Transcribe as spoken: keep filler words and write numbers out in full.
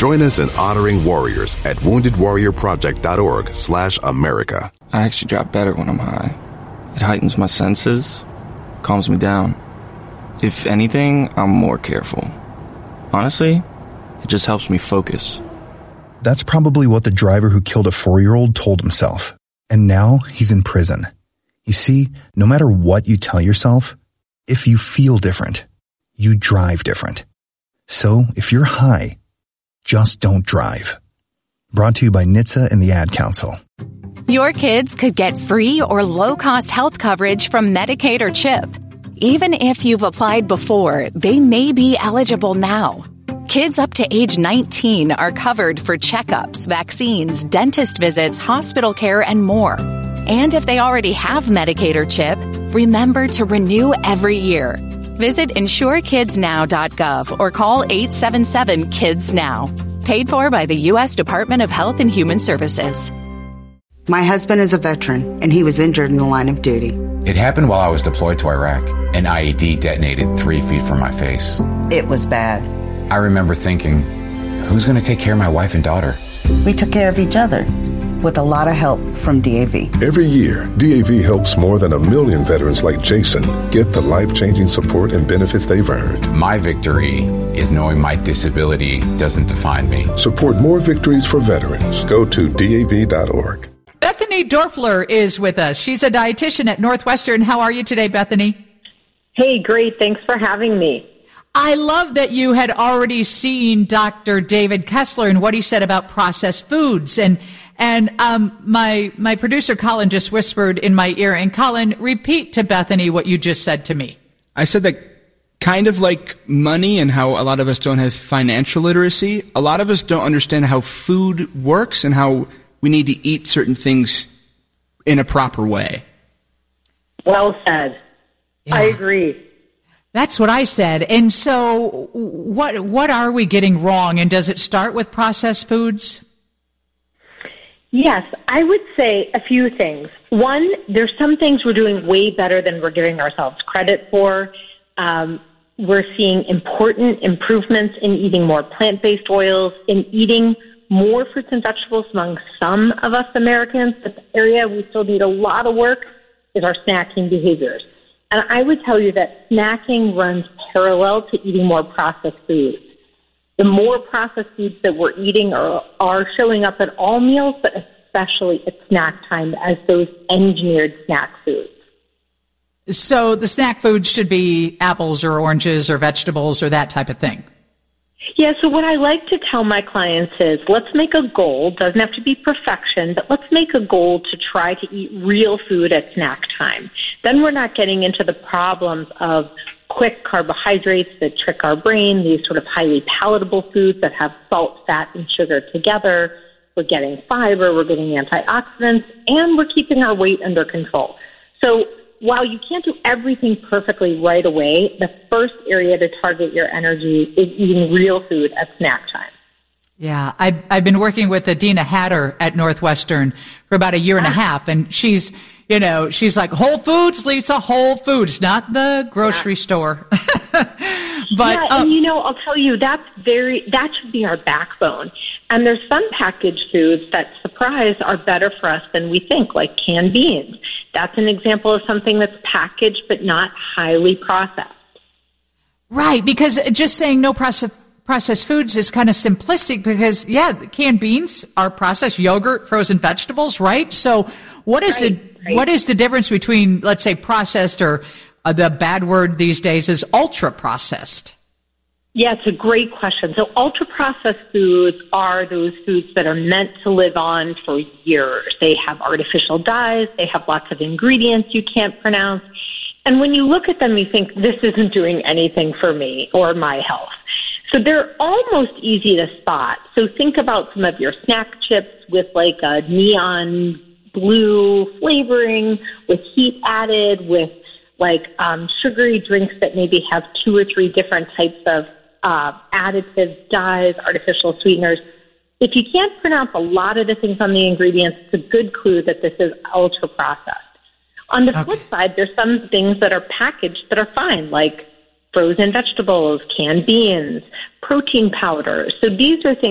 Join us in honoring warriors at wounded warrior project dot org slash America. I actually drop better when I'm high. It heightens my senses, calms me down. If anything, I'm more careful. Honestly, it just helps me focus. That's probably what the driver who killed a four-year-old told himself. And now he's in prison. You see, no matter what you tell yourself, if you feel different, you drive different. So if you're high, just don't drive. Brought to you by N H T S A and the Ad Council. Your kids could get free or low-cost health coverage from Medicaid or CHIP. Even if you've applied before, they may be eligible now. Kids up to age nineteen are covered for checkups, vaccines, dentist visits, hospital care, and more. And if they already have Medicaid or CHIP, remember to renew every year. Visit insure kids now dot gov or call eight seven seven kids now. Paid for by the U S Department of Health and Human Services. My husband is a veteran, and he was injured in the line of duty. It happened while I was deployed to Iraq. An I E D detonated three feet from my face. It was bad. I remember thinking, who's going to take care of my wife and daughter? We took care of each other with a lot of help from D A V. Every year, D A V helps more than a million veterans like Jason get the life-changing support and benefits they've earned. My victory is knowing my disability doesn't define me. Support more victories for veterans. Go to D A V dot org. Bethany Dorfler is with us. She's a dietitian at Northwestern. How are you today, Bethany? Hey, great. Thanks for having me. I love that you had already seen Doctor David Kessler and what he said about processed foods. And and um, my my producer, Colin, just whispered in my ear. And Colin, repeat to Bethany what you just said to me. I said that kind of like money and how a lot of us don't have financial literacy, a lot of us don't understand how food works and how we need to eat certain things in a proper way. Well said. Yeah. I agree. That's what I said. And so what what are we getting wrong? And does it start with processed foods? Yes, I would say a few things. One, there's some things we're doing way better than we're giving ourselves credit for. Um, we're seeing important improvements in eating more plant-based oils, in eating more fruits and vegetables among some of us Americans. But the area we still need a lot of work is our snacking behaviors. And I would tell you that snacking runs parallel to eating more processed foods. The more processed foods that we're eating are, are showing up at all meals, but especially at snack time as those engineered snack foods. So the snack foods should be apples or oranges or vegetables or that type of thing. Yeah, so what I like to tell my clients is let's make a goal. Doesn't have to be perfection, but let's make a goal to try to eat real food at snack time. Then we're not getting into the problems of quick carbohydrates that trick our brain, these sort of highly palatable foods that have salt, fat, and sugar together. We're getting fiber, we're getting antioxidants, and we're keeping our weight under control. So while you can't do everything perfectly right away, the first area to target your energy is eating real food at snack time. Yeah, I've, I've been working with Adina Hatter at Northwestern for about a year and a half, and she's, you know, she's like, Whole Foods, Lisa, Whole Foods, not the grocery yeah. store. But yeah, um, and you know, I'll tell you, that's very, that should be our backbone. And there's some packaged foods that, surprise, are better for us than we think, like canned beans. That's an example of something that's packaged but not highly processed. Right, because just saying no process, processed foods is kind of simplistic because, yeah, canned beans are processed, yogurt, frozen vegetables, right? So what is right, the right. what is the difference between, let's say, processed or uh, the bad word these days is ultra-processed? Yeah, it's a great question. So ultra-processed foods are those foods that are meant to live on for years. They have artificial dyes. They have lots of ingredients you can't pronounce. And when you look at them, you think, this isn't doing anything for me or my health. So they're almost easy to spot. So think about some of your snack chips with like a neon blue flavoring, with heat added, with like um, sugary drinks that maybe have two or three different types of uh, additives, dyes, artificial sweeteners. If you can't pronounce a lot of the things on the ingredients, it's a good clue that this is ultra-processed. On the okay. flip side, there's some things that are packaged that are fine, like frozen vegetables, canned beans, protein powder. So these are things